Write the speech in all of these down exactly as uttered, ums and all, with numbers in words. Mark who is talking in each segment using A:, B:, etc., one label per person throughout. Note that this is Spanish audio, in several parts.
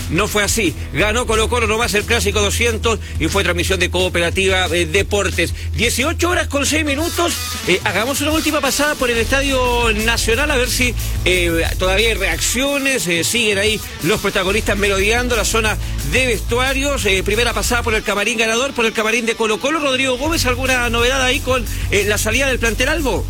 A: no fue así. Ganó Colo Colo nomás el Clásico doscientos y fue transmisión de Cooperativa eh, Deportes. dieciocho horas con seis minutos. Eh, hagamos una última pasada por el Estadio Nacional a ver si eh, todavía hay reacciones. Eh, siguen ahí los protagonistas merodeando la zona de vestuarios. Eh, primera pasada por el camarín ganador, por el camarín de Colo Colo. Rodrigo Gómez, ¿alguna novedad ahí con eh, la salida del plantel Albo?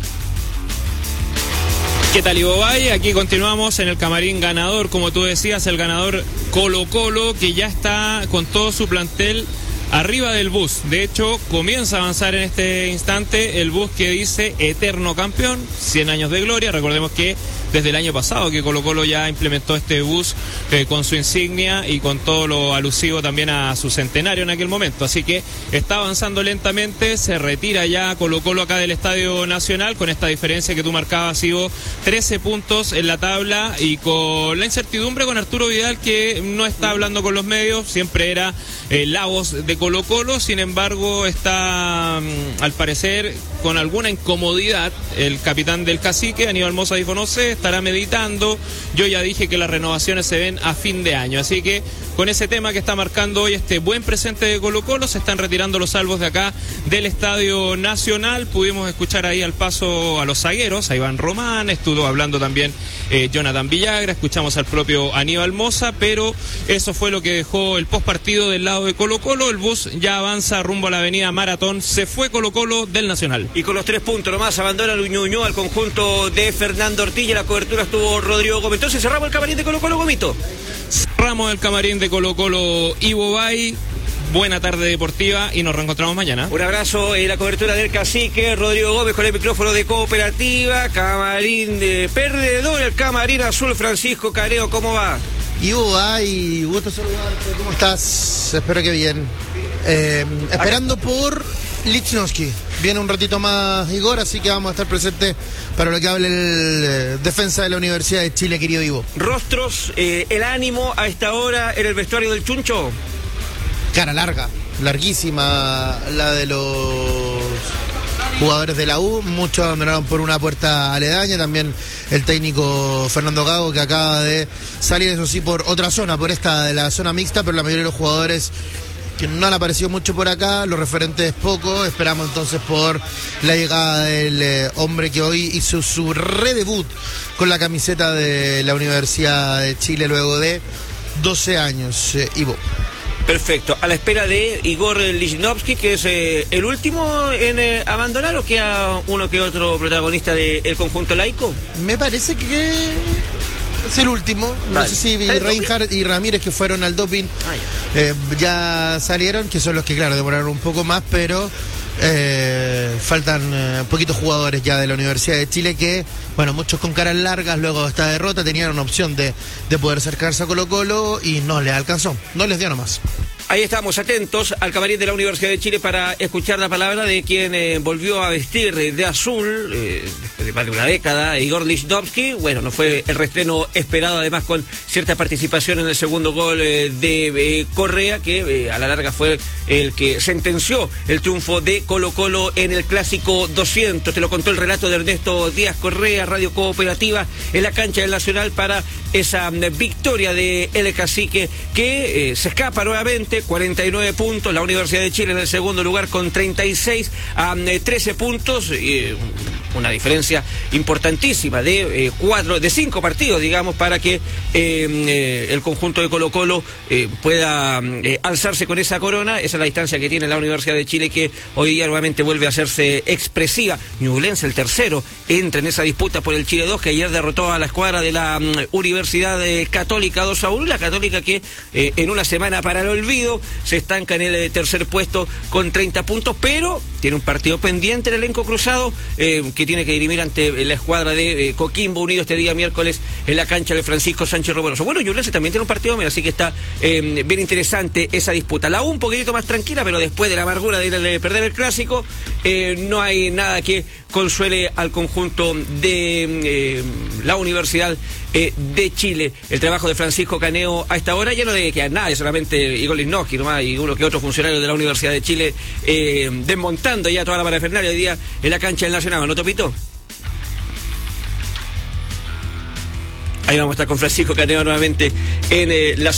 B: ¿Qué tal, Ivo Valle? Aquí continuamos en el camarín ganador, como tú decías, el ganador Colo Colo, que ya está con todo su plantel arriba del bus. De hecho, comienza a avanzar en este instante el bus que dice eterno campeón, cien años de gloria. Recordemos que desde el año pasado que Colo Colo ya implementó este bus eh, con su insignia y con todo lo alusivo también a su centenario en aquel momento. Así que está avanzando lentamente, se retira ya Colo Colo acá del Estadio Nacional con esta diferencia que tú marcabas, Ivo, trece puntos en la tabla y con la incertidumbre con Arturo Vidal, que no está hablando con los medios, siempre era eh, la voz de Colo Colo. Sin embargo, está mm, al parecer con alguna incomodidad el capitán del Cacique, Aníbal Mosa, dijo no sé, estará meditando. Yo ya dije que las renovaciones se ven a fin de año, así que con ese tema que está marcando hoy este buen presente de Colo Colo, se están retirando los salvos de acá del Estadio Nacional. Pudimos escuchar ahí al paso a los zagueros, a Iván Román, estuvo hablando también eh, Jonathan Villagra, escuchamos al propio Aníbal Mosa, pero eso fue lo que dejó el postpartido del lado de Colo Colo. El bus ya avanza rumbo a la avenida Maratón, se fue Colo Colo del Nacional.
A: Y con los tres puntos nomás abandona el Ñuñoa al conjunto de Fernando Ortiz. La cobertura estuvo Rodrigo Gómez. Entonces cerramos el camarín de Colo Colo, Gomito.
B: Cerramos el camarín de Colo Colo, Ivo Bay. Buena tarde deportiva y nos reencontramos mañana.
A: Un abrazo en la cobertura del Cacique, Rodrigo Gómez con el micrófono de Cooperativa, camarín de perdedor, el camarín azul, Francisco Caneo, ¿cómo va?
C: Ivo Bay, gusto saludarte, ¿cómo estás? Espero que bien. Eh, esperando por Lichnowsky. Viene un ratito más Igor, así que vamos a estar presentes para lo que hable el eh, defensa de la Universidad de Chile, querido Ivo.
A: Rostros, eh, el ánimo a esta hora en el vestuario del Chuncho.
C: Cara larga, larguísima la de los jugadores de la U. Muchos abandonaron por una puerta aledaña. También el técnico Fernando Gago, que acaba de salir, eso sí, por otra zona, por esta de la zona mixta, pero la mayoría de los jugadores que no han aparecido mucho por acá, los referentes poco. Esperamos entonces por la llegada del eh, hombre que hoy hizo su redebut con la camiseta de la Universidad de Chile luego de doce años, eh, Ivo.
A: Perfecto, a la espera de Igor Lichnowsky, que es eh, el último en eh, abandonar, o queda uno que otro protagonista del conjunto laico.
C: Me parece que es el último. No vale. sé si Reinhardt y Ramírez, que fueron al doping, ah, ya. Eh, ya salieron, que son los que, claro, demoraron un poco más, pero eh, faltan eh, poquitos jugadores ya de la Universidad de Chile que, bueno, muchos con caras largas luego de esta derrota tenían una opción de, de poder acercarse a Colo Colo y no les alcanzó, no les dio nomás.
A: Ahí estamos atentos al camarín de la Universidad de Chile para escuchar la palabra de quien eh, volvió a vestir de azul eh, después de más de una década, Igor Lichnowsky. Bueno, no fue el reestreno esperado, además con cierta participación en el segundo gol eh, de eh, Correa, que eh, a la larga fue el que sentenció el triunfo de Colo Colo en el Clásico doscientos. Te lo contó el relato de Ernesto Díaz Correa, Radio Cooperativa, en la cancha del Nacional para esa eh, victoria de El Cacique, que eh, se escapa nuevamente. cuarenta y nueve puntos, la Universidad de Chile en el segundo lugar con treinta y seis a trece puntos, eh, una diferencia importantísima de eh, cuatro, de cinco partidos, digamos, para que eh, eh, el conjunto de Colo Colo eh, pueda eh, alzarse con esa corona. Esa es la distancia que tiene la Universidad de Chile, que hoy día nuevamente vuelve a hacerse expresiva. Ñublense, el tercero, entra en esa disputa por el Chile dos, que ayer derrotó a la escuadra de la um, Universidad eh, Católica dos a uno, la Católica que eh, en una semana para el olvido se estanca en el tercer puesto con treinta puntos, pero tiene un partido pendiente el elenco cruzado eh, que tiene que dirimir ante la escuadra de eh, Coquimbo Unido este día miércoles en la cancha de Francisco Sánchez Romero. Bueno, Ñublense también tiene un partido menos, así que está eh, bien interesante esa disputa. La U un poquitito más tranquila, pero después de la amargura de, ir a, de perder el clásico, eh, no hay nada que consuele al conjunto de eh, la Universidad eh, de Chile. El trabajo de Francisco Caneo a esta hora ya no debe quedar nada, solamente Igor Lichnowsky nomás y uno que otro funcionario de la Universidad de Chile eh, desmontando ya toda la parafernalia hoy día en la cancha del Nacional, ¿no, Topito? Ahí vamos a estar con Francisco Caneo nuevamente en eh, la